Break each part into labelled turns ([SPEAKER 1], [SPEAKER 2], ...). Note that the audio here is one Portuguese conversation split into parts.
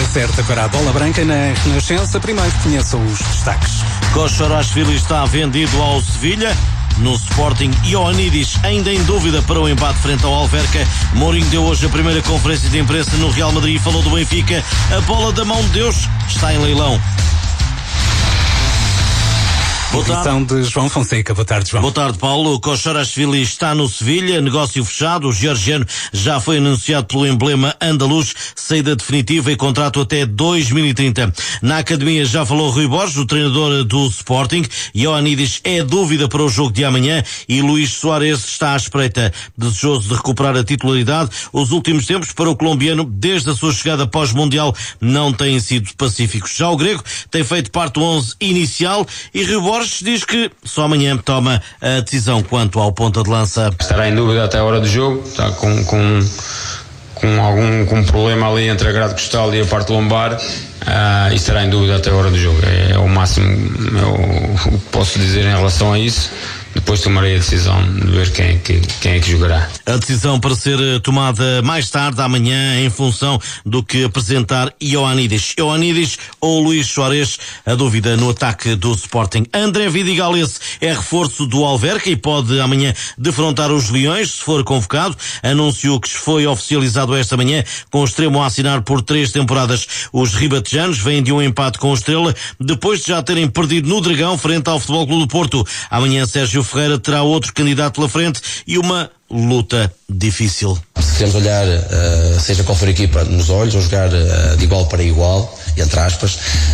[SPEAKER 1] certa para a bola branca na Renascença. Primeiro conheça os destaques.
[SPEAKER 2] Koshorashvili está vendido ao Sevilha. No Sporting, Ioannidis ainda em dúvida para o embate frente ao Alverca. Mourinho deu hoje a primeira conferência de imprensa no Real Madrid e falou do Benfica. A bola da mão de Deus está em leilão.
[SPEAKER 1] Edição de João Fonseca. Boa tarde, João.
[SPEAKER 2] Boa tarde, Paulo. Koshorashvili está no Sevilha, negócio fechado. O georgiano já foi anunciado pelo emblema andaluz, saída definitiva e contrato até 2030. Na academia já falou Rui Borges, o treinador do Sporting. Ioannidis é dúvida para o jogo de amanhã e Luís Soares está à espreita, desejoso de recuperar a titularidade. Os últimos tempos para o colombiano, desde a sua chegada pós-mundial, não têm sido pacíficos. Já o grego tem feito parte do 11 inicial e Rui Borges diz que só amanhã toma a decisão quanto ao ponta de lança.
[SPEAKER 3] Estará em dúvida até a hora do jogo, está com algum problema ali entre a grade costal e a parte lombar, e estará em dúvida até a hora do jogo. É o máximo que posso dizer em relação a isso. Depois tomarei a decisão de ver quem é que jogará.
[SPEAKER 2] A decisão para ser tomada mais tarde, amanhã, em função do que apresentar Ioannidis ou Luís Soares, a dúvida no ataque do Sporting. André Vidigalese é reforço do Alverca e pode amanhã defrontar os Leões, se for convocado. Anúncio que foi oficializado esta manhã, com o extremo a assinar por 3 temporadas. Os ribatejanos vêm de um empate com o Estrela, depois de já terem perdido no Dragão frente ao Futebol Clube do Porto. Amanhã Sérgio Ferreira terá outro candidato pela frente e uma luta difícil.
[SPEAKER 4] Se queremos olhar, seja qual for a equipa, nos olhos, ou jogar de igual para igual, entre aspas,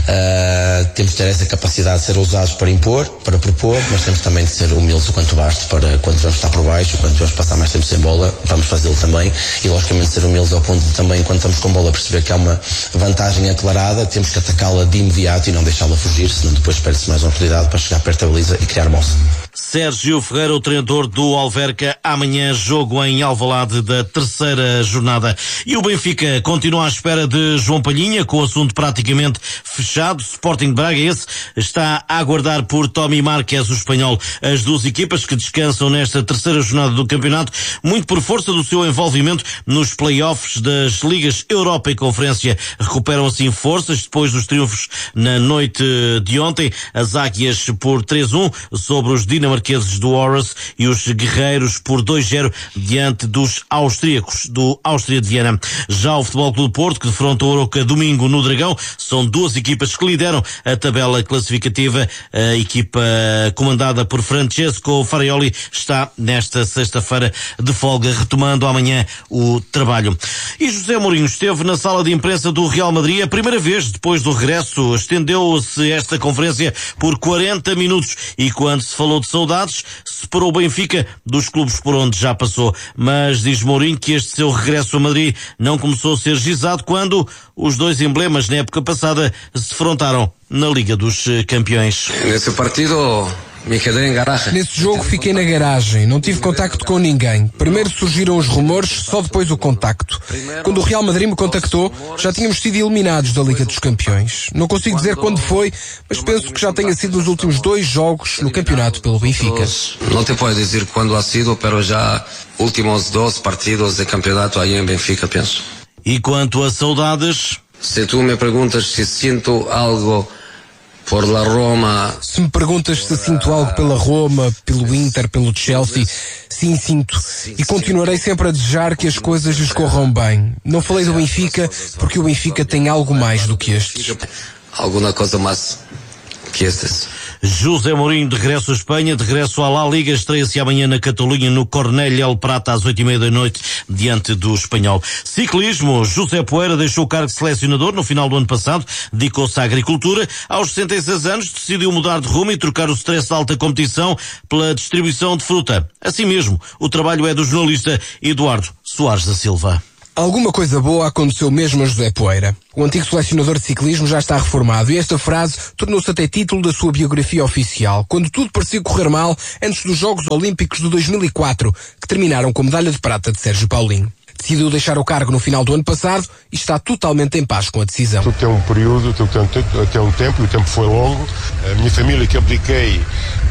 [SPEAKER 4] temos de ter essa capacidade de ser ousados para impor, para propor, mas temos também de ser humildes o quanto baste para quando vamos estar por baixo, quando vamos passar mais tempo sem bola, vamos fazê-lo também, e logicamente ser humildes ao ponto de também, quando estamos com bola, perceber que há uma vantagem aclarada, temos que atacá-la de imediato e não deixá-la fugir, senão depois perde-se mais uma oportunidade para chegar perto da baliza e criar moça.
[SPEAKER 2] Sérgio Ferreira, o treinador do Alverca, amanhã jogo em Alvalade da 3ª jornada. E o Benfica continua à espera de João Palhinha, com o assunto praticamente fechado. Sporting de Braga, esse está a aguardar por Tommy Márquez, o espanhol. As duas equipas que descansam nesta 3ª jornada do campeonato, muito por força do seu envolvimento nos play-offs das Ligas Europa e Conferência. Recuperam assim forças depois dos triunfos na noite de ontem. As Águias por 3-1 sobre os dinamarqueses do Horus e os guerreiros por 2-0 diante dos austríacos do Áustria de Viena. Já o Futebol Clube do Porto, que defronta o Arouca domingo no Dragão, são duas equipas que lideram a tabela classificativa. A equipa comandada por Francesco Farioli está nesta sexta-feira de folga, retomando amanhã o trabalho. E José Mourinho esteve na sala de imprensa do Real Madrid a primeira vez depois do regresso. Estendeu-se esta conferência por 40 minutos e quando se falou de saudades, separou o Benfica dos clubes por onde já passou. Mas diz Mourinho que este seu regresso a Madrid não começou a ser gizado quando os dois emblemas na época passada se defrontaram na Liga dos Campeões.
[SPEAKER 5] Nesse partido me quedei em garagem.
[SPEAKER 6] Nesse jogo fiquei na garagem, não tive contacto com ninguém. Primeiro surgiram os rumores, só depois o contacto. Quando o Real Madrid me contactou, já tínhamos sido eliminados da Liga dos Campeões. Não consigo dizer quando foi, mas penso que já tenha sido nos últimos 2 jogos no campeonato pelo Benfica.
[SPEAKER 5] Não te posso dizer quando ha sido, mas já últimos 2 partidos de campeonato aí em Benfica, penso.
[SPEAKER 2] E quanto a saudades?
[SPEAKER 5] Se tu me perguntas se sinto algo por la Roma.
[SPEAKER 6] Se me perguntas se sinto algo pela Roma, pelo Inter, pelo Chelsea, sim, sinto. E continuarei sempre a desejar que as coisas lhes corram bem. Não falei do Benfica porque o Benfica tem algo mais do que estes.
[SPEAKER 5] Alguma coisa mais que estes.
[SPEAKER 2] José Mourinho de regresso à Espanha, de regresso à La Liga, estreia-se amanhã na Catalunha, no Cornellà El Prat, às 8:30 da noite, diante do Espanhol. Ciclismo, José Poeira deixou o cargo de selecionador no final do ano passado, dedicou-se à agricultura. Aos 66 anos, decidiu mudar de rumo e trocar o stress da alta competição pela distribuição de fruta. Assim mesmo, o trabalho é do jornalista Eduardo Soares da Silva.
[SPEAKER 6] Alguma coisa boa aconteceu mesmo a José Poeira. O antigo selecionador de ciclismo já está reformado e esta frase tornou-se até título da sua biografia oficial, quando tudo parecia correr mal antes dos Jogos Olímpicos de 2004, que terminaram com medalha de prata de Sérgio Paulinho. Decidiu deixar o cargo no final do ano passado e está totalmente em paz com a decisão.
[SPEAKER 7] Tudo tem um período, tudo tem um tempo, e o tempo foi longo. A minha família que abdiquei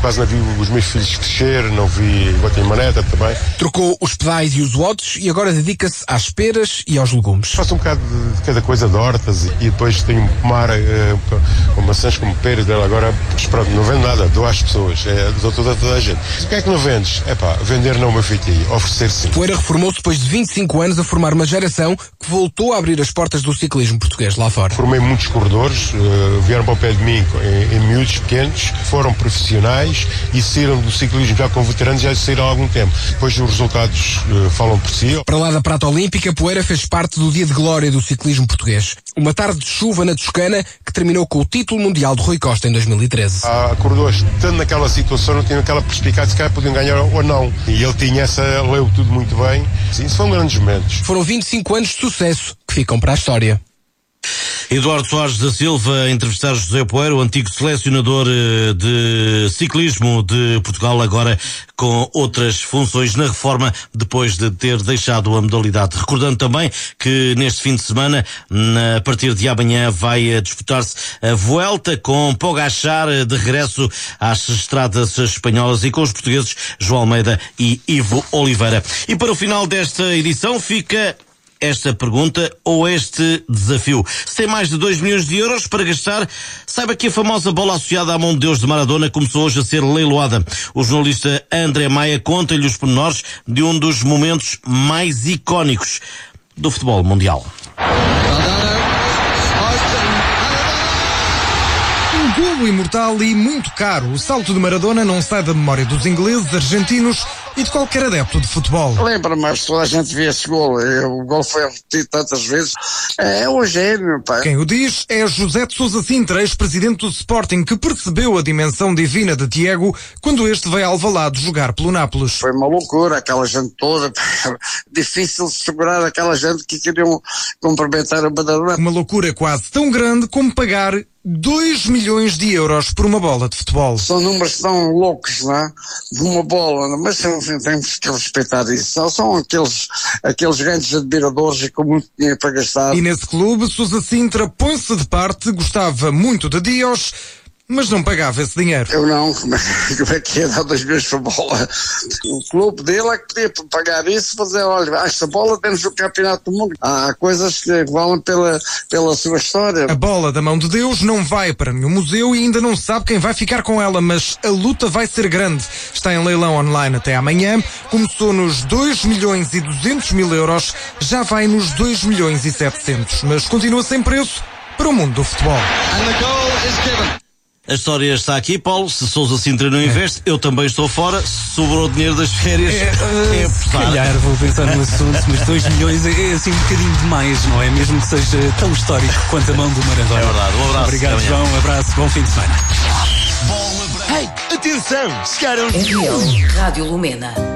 [SPEAKER 7] quase não vi os meus filhos crescer, não vi Guatemaleta também.
[SPEAKER 6] Trocou os pedais e os watts e agora dedica-se às peras e aos legumes.
[SPEAKER 7] Faço um bocado de cada coisa de hortas e depois tenho um pomar com maçãs como peras dela. Agora, pronto, não vendo nada, dou às pessoas, dou toda a gente. O que é que não vendes? Vender não é uma feitiço, oferecer sim.
[SPEAKER 6] Poeira reformou-se depois de 25 anos a formar uma geração que voltou a abrir as portas do ciclismo português lá fora.
[SPEAKER 7] Formei muitos corredores, vieram para o pé de mim em miúdos pequenos, foram profissionais e saíram do ciclismo já com veteranos, já saíram há algum tempo. Depois os resultados falam por si.
[SPEAKER 6] Para lá da prata olímpica, Poeira fez parte do dia de glória do ciclismo português. Uma tarde de chuva na Toscana que terminou com o título mundial de Rui Costa em 2013.
[SPEAKER 7] Há corredores, estando naquela situação, não tinham aquela perspicácia se calhar podiam ganhar ou não. E ele tinha leu tudo muito bem. Sim, isso foram grandes momentos.
[SPEAKER 6] Foram 25 anos de sucesso que ficam para a história.
[SPEAKER 2] Eduardo Soares da Silva a entrevistar José Poeira, o antigo selecionador de ciclismo de Portugal, agora com outras funções na reforma, depois de ter deixado a modalidade. Recordando também que neste fim de semana, a partir de amanhã, vai disputar-se a Vuelta com Pogačar de regresso às estradas espanholas e com os portugueses João Almeida e Ivo Oliveira. E para o final desta edição fica esta pergunta ou este desafio. Se tem mais de 2 milhões de euros para gastar, saiba que a famosa bola associada à mão de Deus de Maradona começou hoje a ser leiloada. O jornalista André Maia conta-lhe os pormenores de um dos momentos mais icónicos do futebol mundial.
[SPEAKER 8] Um golo imortal e muito caro. O salto de Maradona não sai da memória dos ingleses, argentinos e de qualquer adepto de futebol.
[SPEAKER 9] Lembra-me, mas toda a gente via esse golo. O golo foi repetido tantas vezes. É um gênio, pá.
[SPEAKER 8] Quem o diz é José de Sousa Sintra, ex-presidente do Sporting, que percebeu a dimensão divina de Diego quando este veio a Alvalade jogar pelo Nápoles.
[SPEAKER 9] Foi uma loucura, aquela gente toda. Difícil de segurar aquela gente que queriam cumprimentar o Maradona.
[SPEAKER 8] Uma loucura quase tão grande como pagar 2 milhões de euros por uma bola de futebol.
[SPEAKER 9] São números tão loucos, não é? De uma bola, mas temos que respeitar isso. São aqueles grandes admiradores e com muito dinheiro para gastar.
[SPEAKER 8] E nesse clube, Sousa Sintra põe-se de parte, gostava muito de Dios, mas não pagava esse dinheiro.
[SPEAKER 9] Eu não, como é que ia dar 2 milhões por bola? O clube dele é que podia pagar isso, fazer, olha, esta bola temos o campeonato do mundo. Há coisas que valem pela sua história.
[SPEAKER 8] A bola da mão de Deus não vai para nenhum museu e ainda não sabe quem vai ficar com ela, mas a luta vai ser grande. Está em leilão online até amanhã, começou nos 2 milhões e 200 mil euros, já vai nos 2 milhões e 700, mas continua sem preço para o mundo do futebol.
[SPEAKER 2] And the goal is given. A história está aqui, Paulo. Se Sousa Sintra não investe, eu também estou fora. Se sobrou dinheiro das férias,
[SPEAKER 1] se calhar vou pensar no assunto, mas 2 milhões é assim um bocadinho demais, não é? Mesmo que seja tão histórico quanto a mão do Maradona.
[SPEAKER 2] É verdade. Um abraço.
[SPEAKER 1] Obrigado, João. Um abraço. Bom fim de semana.
[SPEAKER 10] Hey, atenção! Chegaram...
[SPEAKER 11] RL Rádio Lumena.